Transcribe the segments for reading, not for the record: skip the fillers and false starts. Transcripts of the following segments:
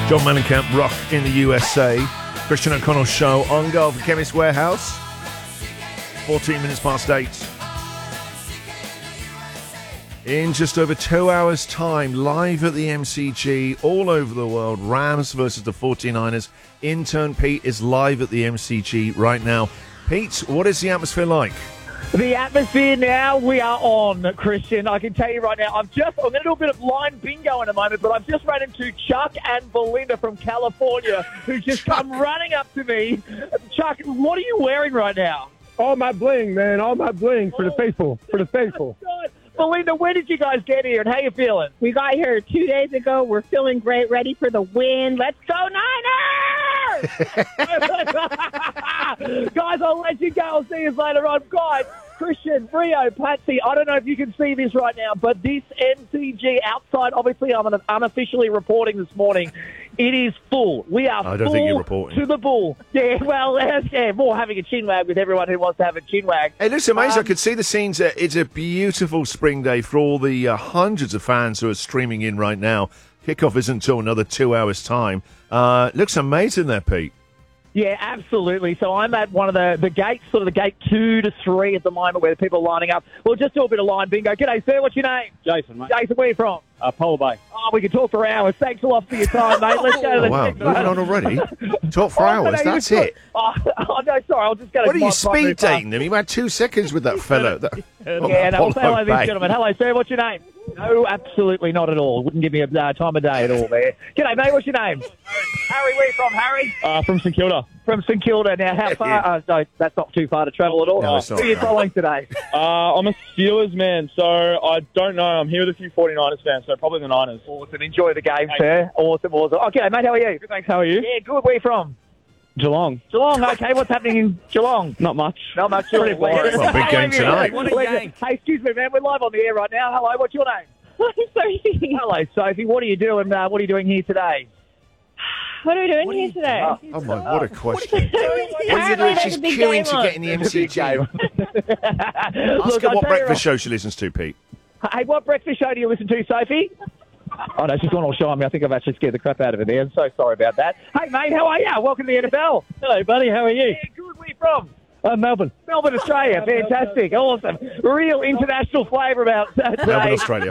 John Mellencamp, Rock in the USA. Christian O'Connell Show on Gold for Chemist Warehouse. 14 minutes past 8. In just over 2 hours' time, live at the MCG, all over the world, Rams versus the 49ers. Intern Pete is live at the MCG right now. Pete, what is the atmosphere like? The atmosphere now, we are on, Christian. I can tell you right now, I'm going to do a bit of line bingo in a moment, but I've just run into Chuck and Belinda from California, who just come running up to me. Chuck, what are you wearing right now? All my bling, man. All my bling for the faithful. For the faithful. God. Belinda, where did you guys get here, and how you feeling? We got here 2 days ago. We're feeling great, ready for the win. Let's go, Niners! Guys, I'll let you go. I'll see you later on. Guys, Christian, Rio, Patsy, I don't know if you can see this right now, but this MCG outside, obviously I'm unofficially reporting this morning, it is full. We are I don't think you're reporting. To the bull. Yeah, well, yeah, more having a chinwag with everyone who wants to have a chinwag. It looks amazing. I could see the scenes. It's a beautiful spring day for all the hundreds of fans who are streaming in right now. Kickoff isn't until another 2 hours' time. Looks amazing there, Pete. Yeah, absolutely. So I'm at one of the gates, sort of the gate 2 to 3 at the moment where people are lining up. We'll just do a bit of line bingo. G'day, sir. What's your name? Jason, mate. Jason, where are you from? Polar Bay. Oh, we could talk for hours. Thanks a lot for your time, mate. Let's go to the Wow, next moving one. on already. Talk for hours, that's it. Oh, no, sorry. I'll just go to What are you speed dating him? You had 2 seconds with that fellow. Yeah, no, say hello to this gentleman. Hello, sir. What's your name? No, absolutely not at all. Wouldn't give me a time of day at all there. G'day, mate. What's your name? Harry, where you from, Harry? From St Kilda. From St Kilda. Now, how far? No, that's not too far to travel at all. No, it's not. Who are you following today? I'm a Steelers man, so I don't know. I'm here with a few 49ers fans, so probably the Niners. Awesome. Enjoy the game, sir. Awesome. Okay, mate, how are you? Good, thanks. How are you? Yeah, good. Where are you from? Geelong. Geelong, okay. What's happening in Geelong? Not much. Not much. Pretty boring. Well, big game tonight. What a game. Hey, excuse me, man. We're live on the air right now. Hello, what's your name? Sophie. Hello, Sophie. What are you doing? What are you doing here today? What are we doing here today? Oh, my, what a question. What are you Apparently doing? there's She's a big queuing game to on. get in the MCG. Ask Look, her I'll what tell you breakfast show she listens to, Pete. Hey, what breakfast show do you listen to, Sophie? Oh, no, she's gone all shy on me. I think I've actually scared the crap out of her there. I'm so sorry about that. Hey, mate, how are you? Welcome to the NFL. Hello, buddy. How are you? Yeah, good. Where are you from? Melbourne. Melbourne, Australia. Fantastic. Awesome. Real international flavour about today. Melbourne, Australia.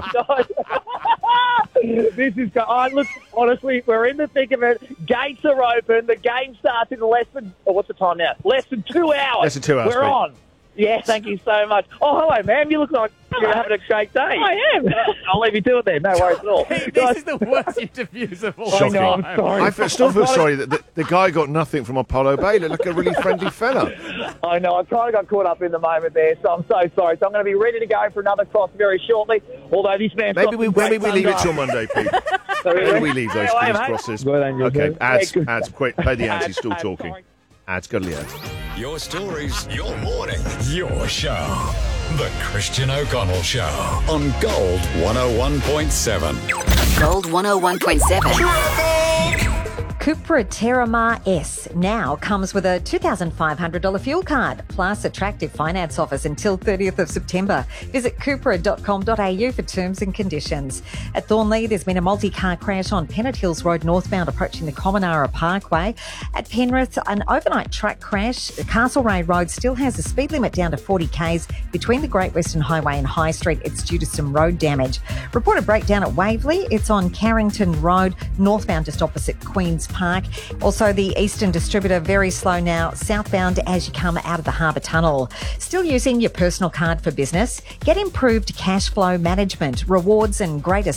This is look, honestly, we're in the thick of it. Gates are open. The game starts in less than, what's the time now? Less than 2 hours. Less than 2 hours, We're Pete. on. Yeah, thank you so much. Oh, hello, ma'am. You look like you're having a great day. I am. I'll leave you to it then. No worries at all. This is the worst interviews of all Shocking. I know, I'm sorry. I still feel sorry that the guy got nothing from Apollo Bay. Looked like a really friendly fella. I know. I kind of got caught up in the moment there, so I'm so sorry. So I'm going to be ready to go for another cross very shortly. Although this man, Maybe we leave it till Monday, Pete. Maybe we leave those crosses. Okay, ads, quick. Play the ads. He's still talking. Sorry. Ads, go to the ads. Your stories, your morning, your show. The Christian O'Connell Show on Gold 101.7. Gold 101.7. Cupra Terramar S now comes with a $2,500 fuel card, plus attractive finance offers until 30th of September. Visit cupra.com.au for terms and conditions. At Thornley, there's been a multi-car crash on Pennant Hills Road northbound approaching the Cominara Parkway. At Penrith, an overnight truck crash. Castlereagh Road still has a speed limit down to 40 k's between the Great Western Highway and High Street. It's due to some road damage. Reported breakdown at Waverley. It's on Carrington Road, northbound just opposite Queen's Park. Also, the Eastern Distributor, very slow now, southbound as you come out of the Harbour Tunnel. Still using your personal card for business? Get improved cash flow management, rewards and greater